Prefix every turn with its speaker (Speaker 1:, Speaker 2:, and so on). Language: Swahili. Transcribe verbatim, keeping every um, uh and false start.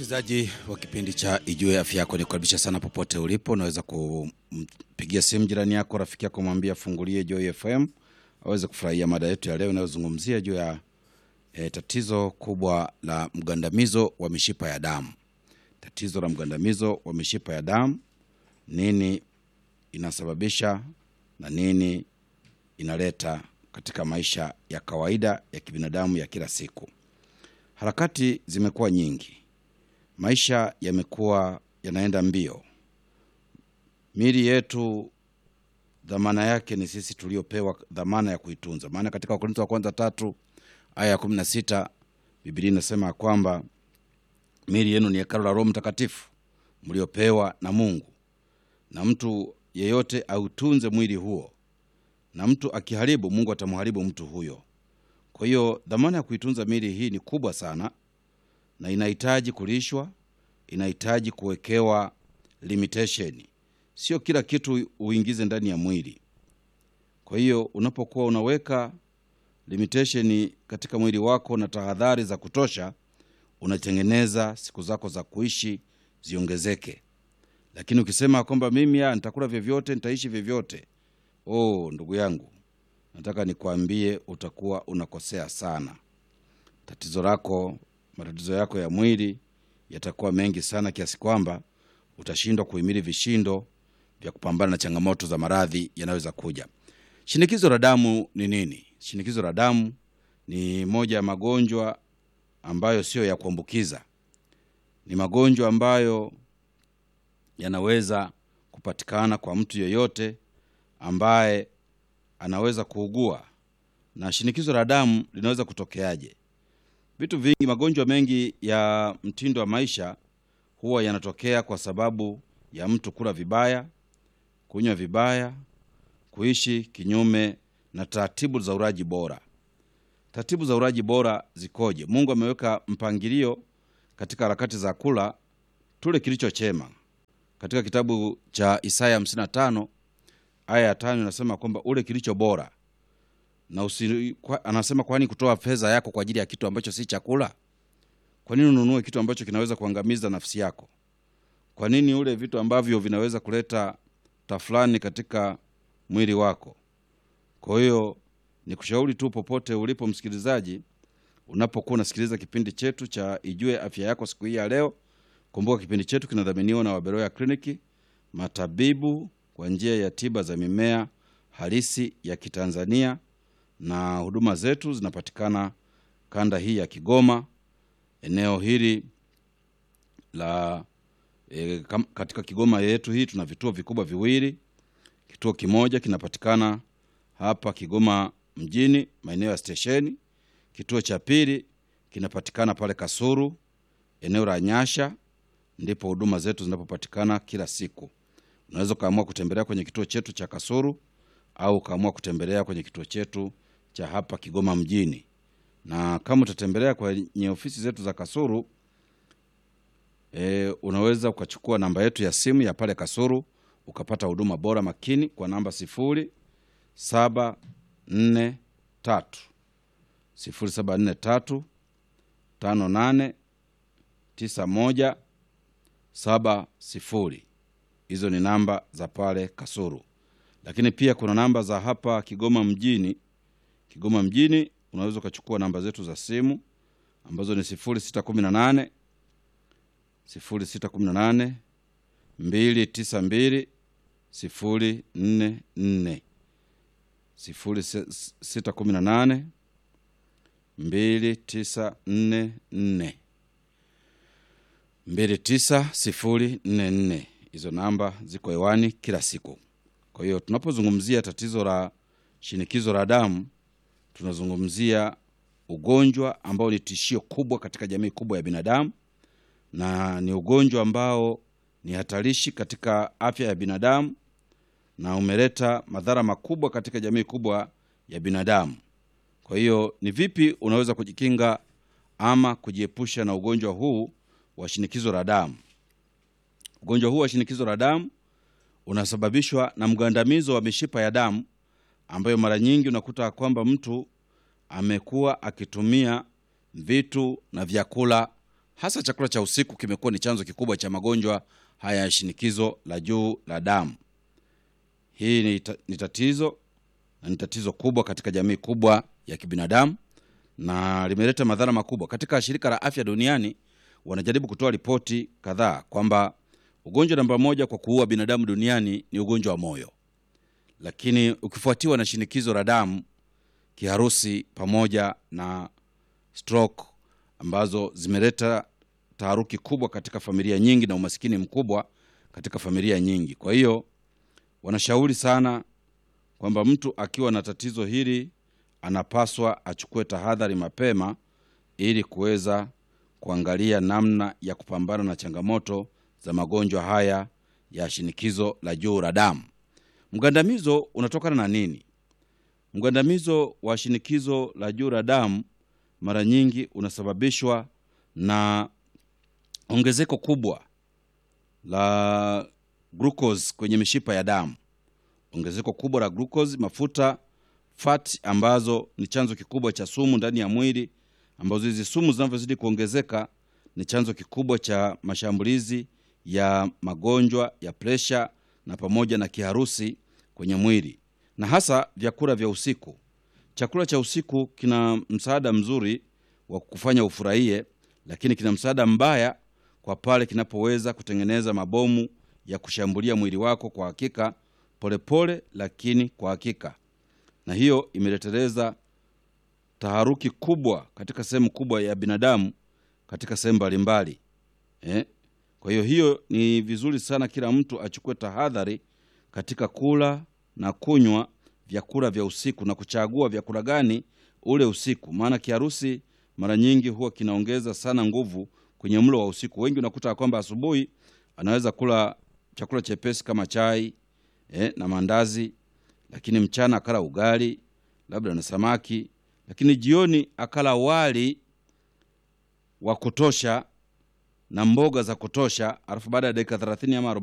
Speaker 1: Msikilizaji wa kipindi cha Ijue Afya Yako, nikukaribisha sana popote ulipo. Unaweza kumpigia simu jirani yako, rafiki yako, mwambie afungulie Joy F M aweze kufurahia mada yetu ya leo inayozungumzia juu ya e, tatizo kubwa la mgandamizo wa mishipa ya damu. Tatizo la mgandamizo wa mishipa ya damu, nini inasababisha na nini inaleta katika maisha ya kawaida ya kibinadamu ya kila siku. Harakati zimekuwa nyingi. Maisha yamekuwa yanaenda mbio. Mili yetu dhamana yake ni sisi tuliopewa dhamana ya kuitunza. Maana katika Wakorintho wa kwanza tatu aya ya kumi na sita Biblia inasema kwamba mili yenu ni hekalu la Roho Mtakatifu mliopewa na Mungu. Na mtu yeyote autunze mwili huo. Na mtu akiharibu, Mungu atamharibu mtu huyo. Kwa hiyo dhamana ya kuitunza mili hii ni kubwa sana, na inahitaji kulishwa, inahitaji kuwekewa limitation. Sio kila kitu uingize ndani ya mwili. Kwa hiyo unapokuwa unaweka limitation katika mwili wako na tahadhari za kutosha, unatengeneza siku zako za kuishi ziongezeke. Lakini ukisema kwamba mimi ya nitakula vyovyote, nitaishi vyovyote, oh ndugu yangu, nataka nikwambie utakuwa unakosea sana. Tatizo lako, matatizo yako ya mwili yatakuwa mengi sana kiasi kwamba utashindwa kuhimili vishindo vya kupambana na changamoto za maradhi yanayoweza kuja. Shinikizo la damu ni nini? Shinikizo la damu ni moja ya magonjwa ambayo sio ya kuambukiza. Ni magonjwa ambayo yanaweza kupatikana kwa mtu yeyote ambaye anaweza kuugua. Na shinikizo la damu linaweza kutokeaje? Vitu vingi, magonjwa mengi ya mtindo wa maisha huwa yanatokea kwa sababu ya mtu kula vibaya, kunywa vibaya, kuishi kinyume na taratibu za ulaji bora. Taratibu za ulaji bora zikoje? Mungu ameweka mpangilio katika harakati za kula tule kilicho chema. Katika kitabu cha Isaya hamsini na tano aya ya tano inasema kwamba ule kilicho bora. Na usi, kwa, anasema kwani kutoa fedha yako kwa ajili ya kitu ambacho si chakula? Kwa nini ununue kitu ambacho kinaweza kuangamiza nafsi yako? Kwa nini ule vitu ambavyo vinaweza kuleta tafulani katika mwili wako? Kwa hiyo nikushauri tu popote ulipo msikilizaji, unapokuwa unasikiliza kipindi chetu cha Ijue Afya Yako siku hii ya leo, kumbuka kipindi chetu kinadhaminiwa na Waberoya Kliniki, matabibu kwa njia ya tiba za mimea halisi ya Kitanzania, na huduma zetu zinapatikana kanda hii ya Kigoma. Eneo hili la e, katika Kigoma yetu hii tuna vituo vikubwa viwili. Kituo kimoja kinapatikana hapa Kigoma mjini, maeneo ya stesheni. Kituo cha pili kinapatikana pale Kasuru, eneo la Nyasha, ndipo huduma zetu zinapopatikana kila siku. Unaweza kaamua kutembelea kwenye kituo chetu cha Kasuru au kaamua kutembelea kwenye kituo chetu cha hapa Kigoma mjini. Na kama utatembelea kwenye ofisi zetu za Kasuru, e, unaweza ukachukua namba yetu ya simu ya pale Kasuru ukapata huduma bora makini kwa namba sifuri saba nne tatu sifuri saba nne tatu tano nane tisa moja saba sifuri. Hizo ni namba za pale Kasuru. Lakini pia kuna namba za hapa Kigoma mjini. Kigoma mjini unaweza ukachukua namba zetu za simu ambazo ni sifuri sita kumi na nane sifuri sita kumi na nane mbili tisa mbili sifuri nne nne, sifuri sita kumi na nane mbili tisa nne nne, mbili tisa sifuri nne nne. Hizo namba ziko hewani kila siku. Kwa hiyo tunapozungumzia tatizo la shinikizo la damu, tunazungumzia ugonjwa ambao ni tishio kubwa katika jamii kubwa ya binadamu, na ni ugonjwa ambao ni hatarishi katika afya ya binadamu na umeleta madhara makubwa katika jamii kubwa ya binadamu. Kwa hiyo ni vipi unaweza kujikinga ama kujiepusha na ugonjwa huu wa shinikizo la damu? Ugonjwa huu wa shinikizo la damu unasababishwa na mgandamizo wa mishipa ya damu, ambayo mara nyingi unakuta kwamba mtu amekuwa akitumia vitu na vyakula hasa chakula cha usiku kimekuwa ni chanzo kikubwa cha magonjwa haya ya shinikizo la juu la damu. Hii ni, ta, ni tatizo na ni tatizo kubwa katika jamii kubwa ya kibinadamu na limeleta madhara makubwa. Katika shirika la afya duniani wanajaribu kutoa ripoti kadhaa kwamba ugonjwa namba moja kwa kuua binadamu duniani ni ugonjwa wa moyo. Lakini ukifuatiwa na shinikizo la damu, kiharusi pamoja na stroke ambazo zimeleta taharuki kubwa katika familia nyingi na umaskini mkubwa katika familia nyingi. Kwa hiyo wanashauri sana kwamba mtu akiwa na tatizo hili anapaswa achukue tahadhari mapema ili kuweza kuangalia namna ya kupambana na changamoto za magonjwa haya ya shinikizo la juu la damu. Mgandamizo unatokana na nini? Mgandamizo wa shinikizo la juu la damu mara nyingi unasababishwa na ongezeko kubwa la glucose kwenye mishipa ya damu. Ongezeko kubwa la glucose, mafuta, fat ambazo ni chanzo kikubwa cha sumu ndani ya mwili, ambazo hizi sumu zinavyozidi kuongezeka ni chanzo kikubwa cha mashambulizi ya magonjwa ya presha na pamoja na kiharusi kwenye mwili. Na hasa vyakula vya usiku. Chakula cha usiku kina msaada mzuri wa kufanya ufurahie, lakini kina msaada mbaya kwa pale kinapoweza kutengeneza mabomu ya kushambulia mwili wako kwa hakika, polepole pole, lakini kwa hakika. Na hiyo imeleteleza taharuki kubwa katika sehemu kubwa ya binadamu katika sehemu mbalimbali. Eh? Kwa hiyo hiyo ni vizuri sana kila mtu achukue tahadhari katika kula na kunywa vyakula vya usiku na kuchagua vyakula gani ule usiku. Maana kiharusi mara nyingi huwa kinaongeza sana nguvu kwenye mlo wa usiku. Wengi unakuta kwamba asubuhi anaweza kula chakula chepesi kama chai eh, na mandazi, lakini mchana akala ugali labda na samaki, lakini jioni akala wali wa kutosha na mboga za kutosha, alafu baada ya dakika thelathini ama